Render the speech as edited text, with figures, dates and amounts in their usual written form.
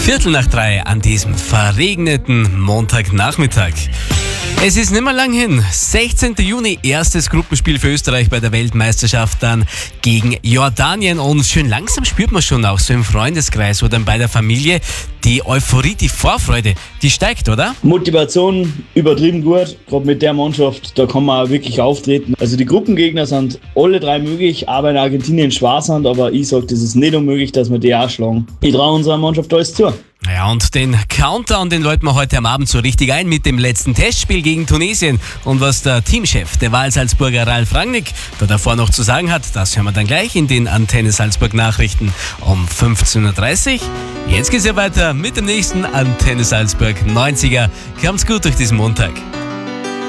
2:15 an diesem verregneten Montagnachmittag. Es ist nicht mehr lang hin. 16. Juni, erstes Gruppenspiel für Österreich bei der Weltmeisterschaft dann gegen Jordanien. Und schön langsam spürt man schon auch so im Freundeskreis oder bei der Familie die Euphorie, die Vorfreude, die steigt, oder? Motivation übertrieben gut, gerade mit der Mannschaft, da kann man auch wirklich auftreten. Also die Gruppengegner sind alle drei möglich, aber in Argentinien schwer sind, aber ich sage, das ist nicht unmöglich, dass wir die auch schlagen. Ich traue unserer Mannschaft alles zu. Ja, und den Countdown, den läuten wir heute am Abend so richtig ein mit dem letzten Testspiel gegen Tunesien. Und was der Teamchef der Wahl Salzburger Ralf Rangnick da davor noch zu sagen hat, das hören wir dann gleich in den Antenne Salzburg Nachrichten um 15:30 Uhr. Jetzt geht's ja weiter mit dem nächsten Antenne Salzburg 90er. Kommt's gut durch diesen Montag.